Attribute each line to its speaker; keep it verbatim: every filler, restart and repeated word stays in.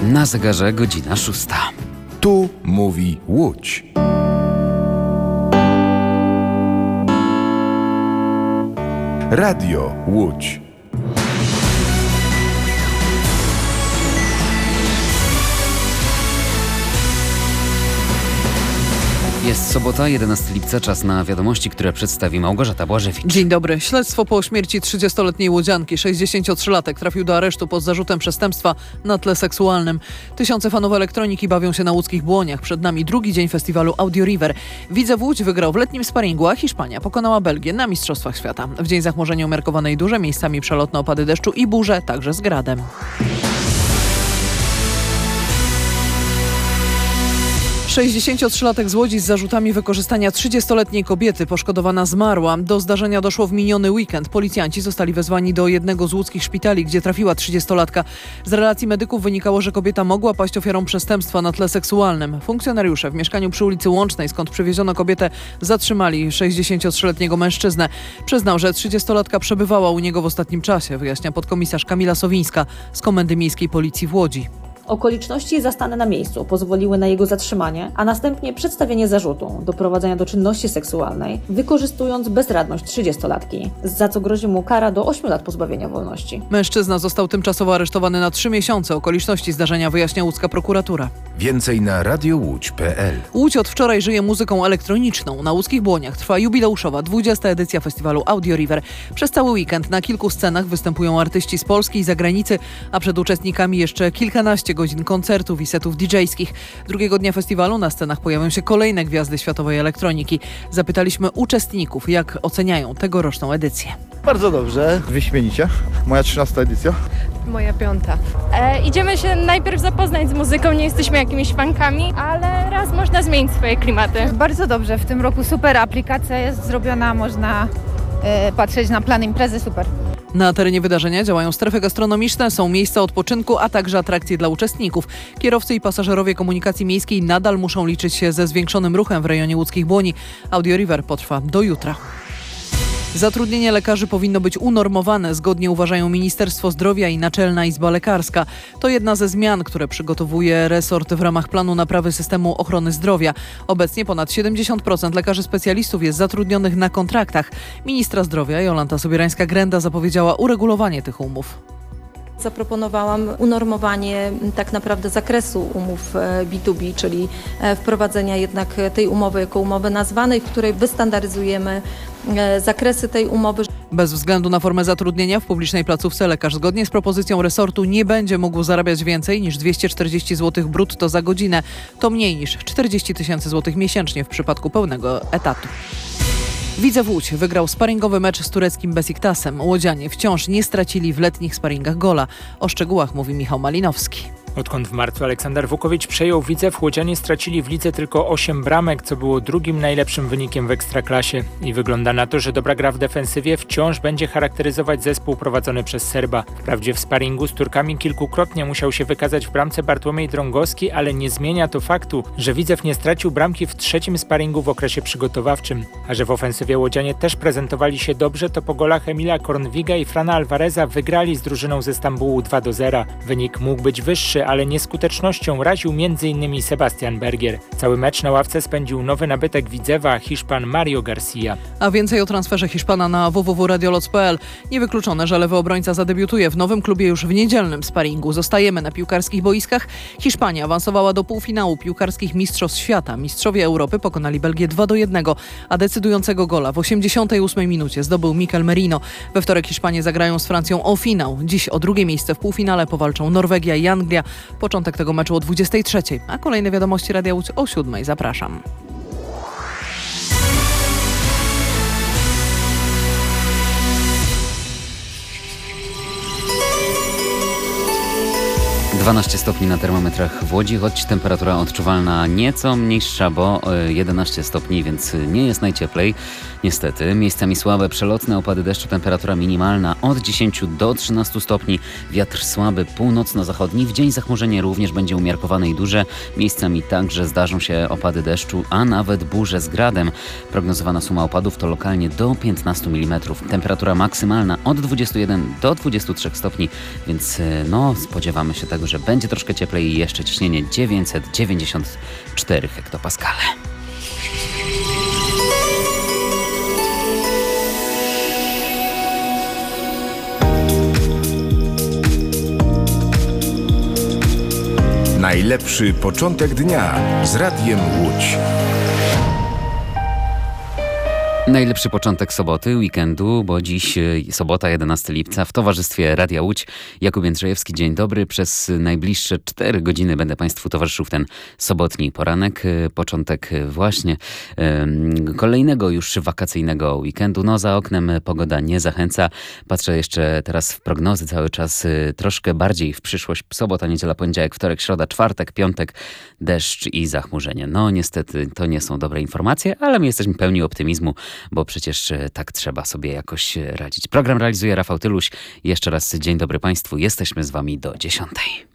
Speaker 1: Na zegarze godzina szósta.
Speaker 2: Tu mówi Łódź. Radio Łódź.
Speaker 1: Jest sobota, jedenastego lipca, czas na wiadomości, które przedstawi Małgorzata Błażewicz.
Speaker 3: Dzień dobry. Śledztwo po śmierci trzydziestoletniej łodzianki. sześćdziesięciotrzylatek trafił do aresztu pod zarzutem przestępstwa na tle seksualnym. Tysiące fanów elektroniki bawią się na łódzkich Błoniach. Przed nami drugi dzień festiwalu Audio River. Widzew Łódź wygrał w letnim sparingu, a Hiszpania pokonała Belgię na Mistrzostwach Świata. W dzień zachmurzenia umiarkowanej duże, miejscami przelotne opady deszczu i burze, także z gradem. sześćdziesięciotrzylatek z Łodzi z zarzutami wykorzystania trzydziestoletniej kobiety. Poszkodowana zmarła. Do zdarzenia doszło w miniony weekend. Policjanci zostali wezwani do jednego z łódzkich szpitali, gdzie trafiła trzydziestolatka. Z relacji medyków wynikało, że kobieta mogła paść ofiarą przestępstwa na tle seksualnym. Funkcjonariusze w mieszkaniu przy ulicy Łącznej, skąd przywieziono kobietę, zatrzymali sześćdziesięciotrzyletniego mężczyznę. Przyznał, że trzydziestolatka przebywała u niego w ostatnim czasie, wyjaśnia podkomisarz Kamila Sowińska z Komendy Miejskiej Policji w Łodzi.
Speaker 4: Okoliczności zastane na miejscu pozwoliły na jego zatrzymanie, a następnie przedstawienie zarzutu doprowadzenia do czynności seksualnej, wykorzystując bezradność trzydziestolatki, za co grozi mu kara do ośmiu lat pozbawienia wolności.
Speaker 3: Mężczyzna został tymczasowo aresztowany na trzy miesiące. Okoliczności zdarzenia wyjaśnia łódzka prokuratura.
Speaker 2: Więcej na radiowódź kropka pe el.
Speaker 3: Łódź od wczoraj żyje muzyką elektroniczną. Na łódzkich Błoniach trwa jubileuszowa dwudziesta edycja festiwalu Audio River. Przez cały weekend na kilku scenach występują artyści z Polski i zagranicy, a przed uczestnikami jeszcze kilkanaście godzin koncertów i setów didżejskich. Drugiego dnia festiwalu na scenach pojawią się kolejne gwiazdy światowej elektroniki. Zapytaliśmy uczestników, jak oceniają tegoroczną edycję.
Speaker 5: Bardzo dobrze, wyśmienicie. Moja trzynasta edycja.
Speaker 6: Moja piąta. E, idziemy się najpierw zapoznać z muzyką, nie jesteśmy jakimiś fankami, ale raz można zmienić swoje klimaty.
Speaker 7: Bardzo dobrze, w tym roku super aplikacja jest zrobiona, można e, patrzeć na plan imprezy, super.
Speaker 3: Na terenie wydarzenia działają strefy gastronomiczne, są miejsca odpoczynku, a także atrakcje dla uczestników. Kierowcy i pasażerowie komunikacji miejskiej nadal muszą liczyć się ze zwiększonym ruchem w rejonie łódzkich Błoni. Audio River potrwa do jutra. Zatrudnienie lekarzy powinno być unormowane, zgodnie uważają Ministerstwo Zdrowia i Naczelna Izba Lekarska. To jedna ze zmian, które przygotowuje resort w ramach planu naprawy systemu ochrony zdrowia. Obecnie ponad siedemdziesiąt procent lekarzy specjalistów jest zatrudnionych na kontraktach. Ministra zdrowia Jolanta Sobierańska-Grenda zapowiedziała uregulowanie tych umów.
Speaker 8: Zaproponowałam unormowanie tak naprawdę zakresu umów B dwa B, czyli wprowadzenia jednak tej umowy jako umowy nazwanej, w której wystandaryzujemy zakresy tej umowy.
Speaker 3: Bez względu na formę zatrudnienia w publicznej placówce lekarz zgodnie z propozycją resortu nie będzie mógł zarabiać więcej niż dwieście czterdzieści złotych brutto za godzinę. To mniej niż czterdzieści tysięcy złotych miesięcznie w przypadku pełnego etatu. Widzew Łódź wygrał sparingowy mecz z tureckim Besiktasem. Łodzianie wciąż nie stracili w letnich sparingach gola. O szczegółach mówi Michał Malinowski.
Speaker 9: Odkąd w marcu Aleksander Wukowicz przejął Widzew, Łodzianie stracili w lidze tylko osiem bramek, co było drugim najlepszym wynikiem w Ekstraklasie. I wygląda na to, że dobra gra w defensywie wciąż będzie charakteryzować zespół prowadzony przez Serba. Wprawdzie w sparingu z Turkami kilkukrotnie musiał się wykazać w bramce Bartłomiej Drągowski, ale nie zmienia to faktu, że Widzew nie stracił bramki w trzecim sparingu w okresie przygotowawczym. A że w ofensywie Łodzianie też prezentowali się dobrze, to po golach Emila Kornwiga i Frana Alvareza wygrali z drużyną ze Stambułu dwa do zera. Wynik mógł być wyższy, ale nieskutecznością raził między innymi Sebastian Bergier. Cały mecz na ławce spędził nowy nabytek Widzewa, Hiszpan Mario Garcia.
Speaker 3: A więcej o transferze Hiszpana na w w w kropka radioloc kropka pe el. Niewykluczone, że lewy obrońca zadebiutuje w nowym klubie już w niedzielnym sparingu. Zostajemy na piłkarskich boiskach. Hiszpania awansowała do półfinału piłkarskich Mistrzostw Świata. Mistrzowie Europy pokonali Belgię dwa do jednego, a decydującego gola w osiemdziesiątej ósmej minucie zdobył Mikel Merino. We wtorek Hiszpanie zagrają z Francją o finał. Dziś o drugie miejsce w półfinale powalczą Norwegia i Anglia. Początek tego meczu o dwudziestej trzeciej, a kolejne wiadomości Radia Łódź o siódmej. Zapraszam.
Speaker 1: dwanaście stopni na termometrach w Łodzi, choć temperatura odczuwalna nieco mniejsza, bo jedenaście stopni, więc nie jest najcieplej. Niestety, miejscami słabe przelotne opady deszczu, temperatura minimalna od dziesięciu do trzynastu stopni, wiatr słaby północno-zachodni. W dzień zachmurzenie również będzie umiarkowane i duże. Miejscami także zdarzą się opady deszczu, a nawet burze z gradem. Prognozowana suma opadów to lokalnie do piętnastu milimetrów. Temperatura maksymalna od dwudziestu jeden do dwudziestu trzech stopni, więc no spodziewamy się tego, że że będzie troszkę cieplej i jeszcze ciśnienie dziewięćset dziewięćdziesiąt cztery hektopaskale.
Speaker 2: Najlepszy początek dnia z Radiem Łódź.
Speaker 1: Najlepszy początek soboty, weekendu, bo dziś sobota, jedenastego lipca w towarzystwie Radia Łódź. Jakub Jędrzejewski, dzień dobry. Przez najbliższe cztery godziny będę Państwu towarzyszył w ten sobotni poranek. Początek właśnie um, kolejnego już wakacyjnego weekendu. No za oknem pogoda nie zachęca. Patrzę jeszcze teraz w prognozy cały czas troszkę bardziej w przyszłość. Sobota, niedziela, poniedziałek, wtorek, środa, czwartek, piątek, deszcz i zachmurzenie. No niestety to nie są dobre informacje, ale my jesteśmy pełni optymizmu, bo przecież tak trzeba sobie jakoś radzić. Program realizuje Rafał Tyluś. Jeszcze raz dzień dobry Państwu. Jesteśmy z Wami do dziesiątej.